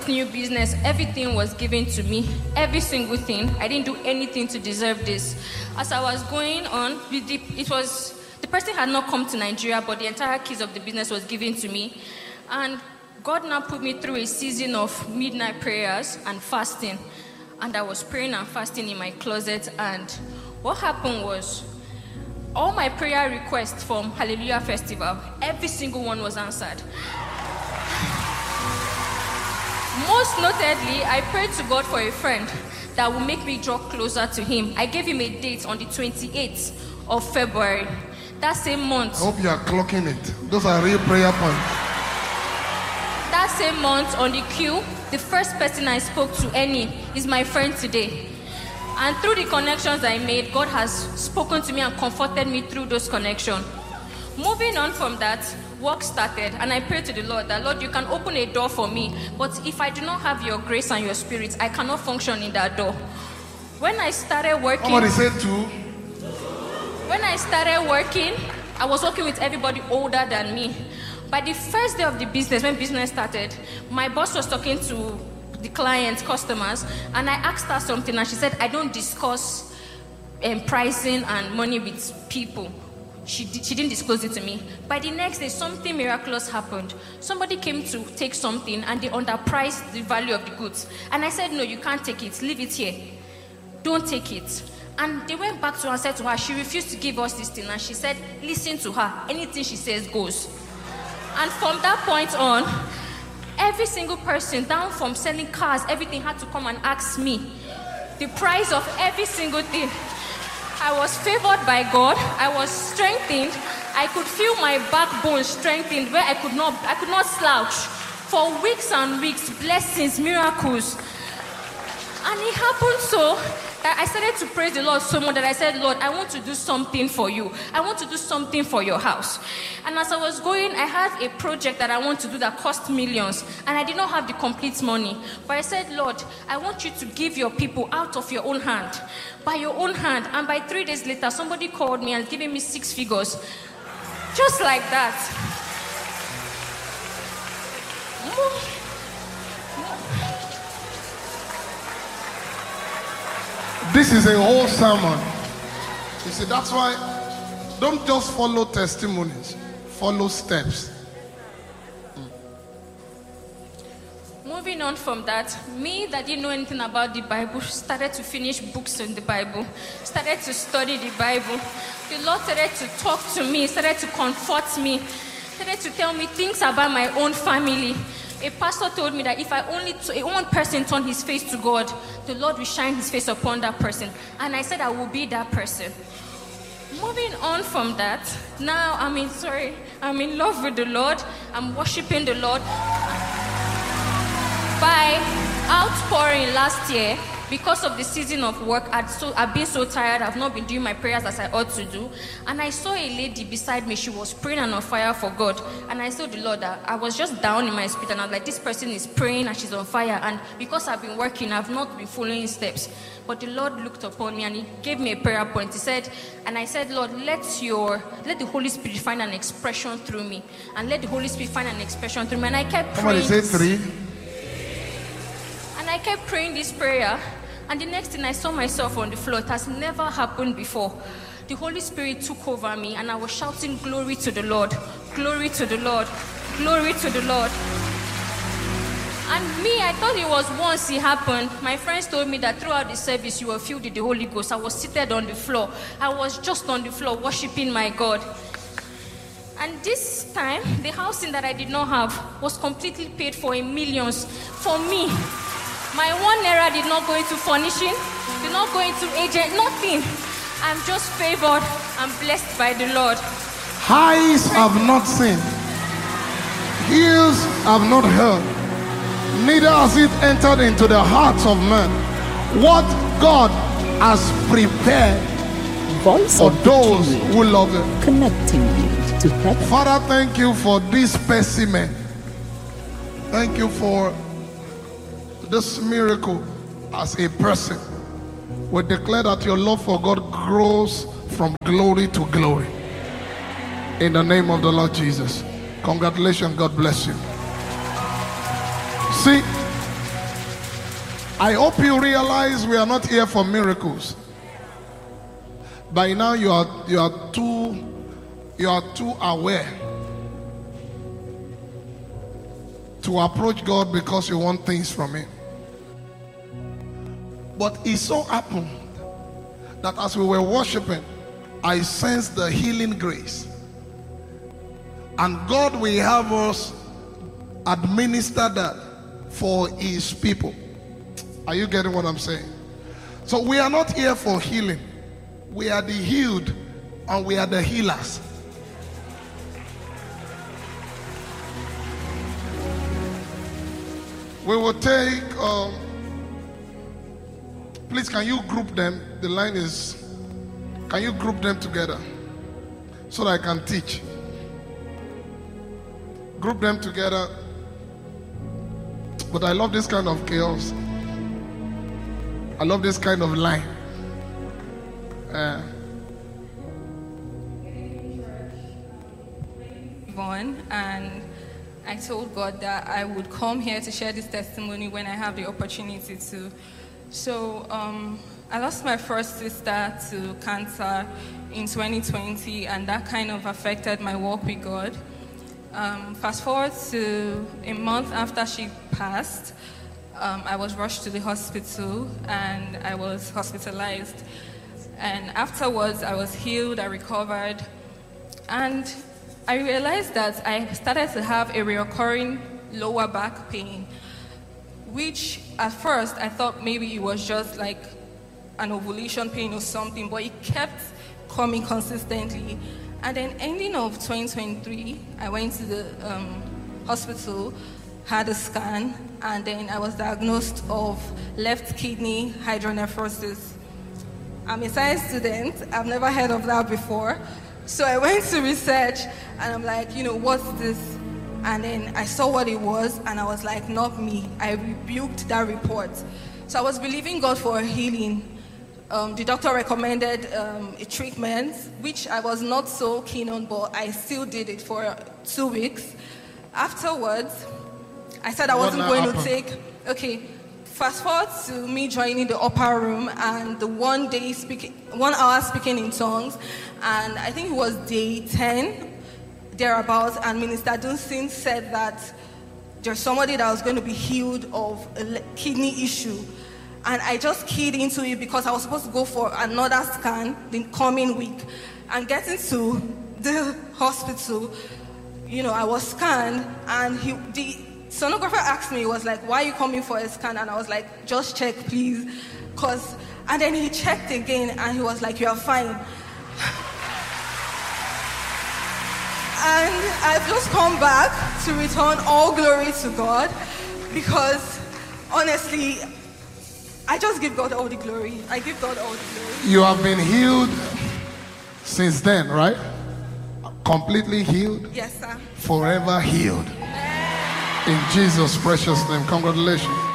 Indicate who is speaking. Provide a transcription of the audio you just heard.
Speaker 1: new business, everything was given to me. Every single thing. I didn't do anything to deserve this. As I was going on, the person had not come to Nigeria, but the entire keys of the business was given to me. And God now put me through a season of midnight prayers and fasting. And I was praying and fasting in my closet. And what happened was, all my prayer requests from Hallelujah Festival, every single one was answered. Most notedly, I prayed to God for a friend that will make me draw closer to Him. I gave him a date on the 28th of February. That same month.
Speaker 2: I hope you are clocking it. Those are real prayer points.
Speaker 1: That same month on the queue, the first person I spoke to, Annie, is my friend today. And through the connections I made, God has spoken to me and comforted me through those connections. Moving on from that, work started, and I prayed to the Lord that, Lord, you can open a door for me, but if I do not have your grace and your spirit, I cannot function in that door. When I started working...
Speaker 2: Somebody said two.
Speaker 1: When I started working, I was working with everybody older than me. By the first day of the business, when business started, my boss was talking to the clients, customers, and I asked her something, and she said, I don't discuss pricing and money with people. She didn't disclose it to me. By the next day, something miraculous happened. Somebody came to take something, and they underpriced the value of the goods. And I said, no, you can't take it. Leave it here. Don't take it. And they went back to her and said to her, she refused to give us this thing. And she said, listen to her. Anything she says goes. And from that point on, every single person, down from selling cars, everything had to come and ask me the price of every single thing. I was favored by God. I was strengthened. I could feel my backbone strengthened where I could not slouch. For weeks and weeks, blessings, miracles. And it happened so that I started to praise the Lord so much that I said, Lord, I want to do something for you. I want to do something for your house. And as I was going, I had a project that I want to do that cost millions. And I did not have the complete money. But I said, Lord, I want you to give your people out of your own hand. By your own hand. And by 3 days later, somebody called me and giving me 6 figures. Just like that.
Speaker 2: This is a whole sermon. You see, that's why don't just follow testimonies, follow steps.
Speaker 1: Moving on from that, me that didn't know anything about the Bible started to finish books in the Bible, started to study the Bible. The Lord started to talk to me, started to comfort me, started to tell me things about my own family. A pastor told me that if one person turned his face to God, the Lord will shine his face upon that person. And I said I will be that person. Moving on from that, now I'm in love with the Lord. I'm worshiping the Lord. By outpouring last year, because of the season of work, I've been so tired. I've not been doing my prayers as I ought to do. And I saw a lady beside me. She was praying and on fire for God. And I told the Lord that I was just down in my spirit. And I was like, this person is praying and she's on fire. And because I've been working, I've not been following steps. But the Lord looked upon me and He gave me a prayer point. He said, and I said, Lord, let the Holy Spirit find an expression through me. And let the Holy Spirit find an expression through me. And I kept praying.
Speaker 2: Somebody say 3.
Speaker 1: And I kept praying this prayer. And the next thing, I saw myself on the floor. It has never happened before. The Holy Spirit took over me and I was shouting, glory to the Lord, glory to the Lord, glory to the Lord. And me, I thought it was once it happened. My friends told me that throughout the service, you were filled with the Holy Ghost. I was seated on the floor. I was just on the floor worshiping my God. And this time, the housing that I did not have was completely paid for in millions for me. My 1 naira did not go into furnishing, did not go into agent, nothing. I'm just favored and blessed by the Lord.
Speaker 2: Eyes have not seen, ears have not heard, neither has it entered into the hearts of men what God has prepared for those who love Him.
Speaker 3: Connecting you to heaven.
Speaker 2: Father, thank you for this specimen. Thank you for this miracle as a person. We declare that your love for God grows from glory to glory. In the name of the Lord Jesus. Congratulations. God bless you. See, I hope you realize we are not here for miracles. By now you are too aware to approach God because you want things from Him. But it so happened that as we were worshiping, I sensed the healing grace. And God will have us administer that for His people. Are you getting what I'm saying? So we are not here for healing. We are the healed and we are the healers. We will take, please can you group them? The line is, can you group them together so that I can teach? Group them together. But I love this kind of chaos. I love this kind of line.
Speaker 1: And I told God that I would come here to share this testimony when I have the opportunity to. So I lost my first sister to cancer in 2020, and that kind of affected my walk with God. Fast forward to a month after she passed, I was rushed to the hospital and I was hospitalized. And afterwards, I was healed, I recovered. And I realized that I started to have a recurring lower back pain, which at first I thought maybe it was just like an ovulation pain or something, but it kept coming consistently. And then ending of 2023, I went to the hospital, had a scan, and then I was diagnosed of left kidney hydronephrosis. I'm a science student. I've never heard of that before. So I went to research, and I'm like, what's this? And then I saw what it was, and I was like, not me. I rebuked that report. So I was believing God for a healing. The doctor recommended a treatment, which I was not so keen on, but I still did it for 2 weeks. Afterwards, I said I wasn't going to take... Okay, fast forward to me joining the upper room and the 1 hour speaking in tongues. And I think it was day 10, thereabouts, and Minister Dunsin said that there's somebody that was going to be healed of a kidney issue. And I just keyed into it because I was supposed to go for another scan the coming week. And getting to the hospital, I was scanned, and the sonographer asked me, was like, why are you coming for a scan? And I was like, just check, please. And then he checked again, and he was like, you are fine. And I've just come back to return all glory to God, because honestly, I just give God all the glory. I give God all the glory.
Speaker 2: You have been healed since then, right? Completely healed?
Speaker 1: Yes, sir.
Speaker 2: Forever healed. In Jesus' precious name. Congratulations.